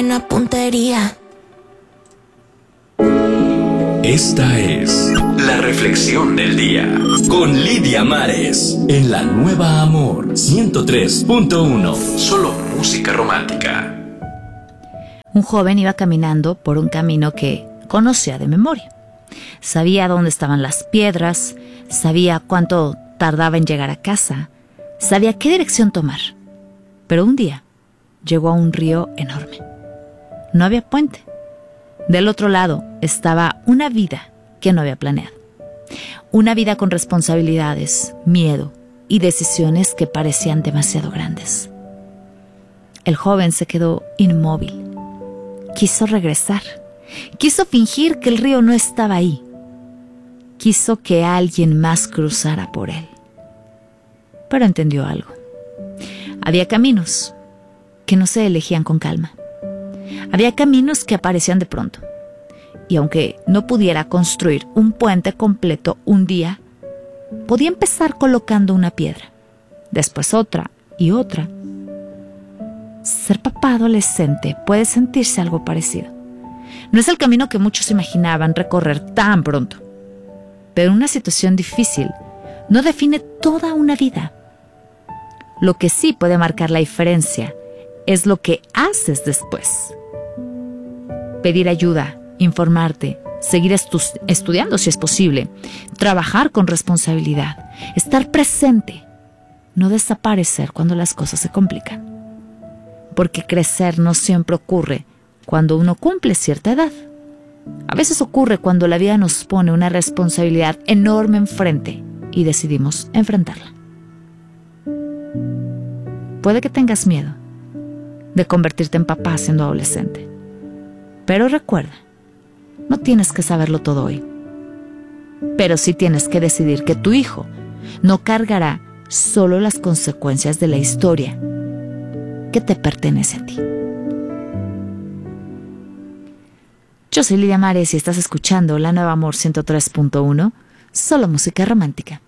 buena puntería. Esta es la reflexión del día con Lidia Mares en la Nueva Amor 103.1. Solo música romántica. Un joven iba caminando por un camino que conocía de memoria. Sabía dónde estaban las piedras, sabía cuánto tardaba en llegar a casa, sabía qué dirección tomar. Pero un día llegó a un río enorme. No había puente. Del otro lado estaba una vida que no había planeado. Una vida con responsabilidades, miedo y decisiones que parecían demasiado grandes. El joven se quedó inmóvil. Quiso regresar. Quiso fingir que el río no estaba ahí. Quiso que alguien más cruzara por él. Pero entendió algo. Había caminos que no se elegían con calma. Había caminos que aparecían de pronto. Y aunque no pudiera construir un puente completo un día, podía empezar colocando una piedra, después otra y otra. Ser papá adolescente puede sentirse algo parecido. No es el camino que muchos imaginaban recorrer tan pronto. Pero una situación difícil no define toda una vida. Lo que sí puede marcar la diferencia es lo que haces después. Pedir ayuda, informarte, seguir estudiando si es posible, trabajar con responsabilidad, estar presente, no desaparecer cuando las cosas se complican. Porque crecer no siempre ocurre cuando uno cumple cierta edad. A veces ocurre cuando la vida nos pone una responsabilidad enorme enfrente y decidimos enfrentarla. Puede que tengas miedo de convertirte en papá siendo adolescente. Pero recuerda, no tienes que saberlo todo hoy. Pero sí tienes que decidir que tu hijo no cargará solo las consecuencias de la historia que te pertenece a ti. Yo soy Lidia Mares y estás escuchando La Nueva Amor 103.1, solo música romántica.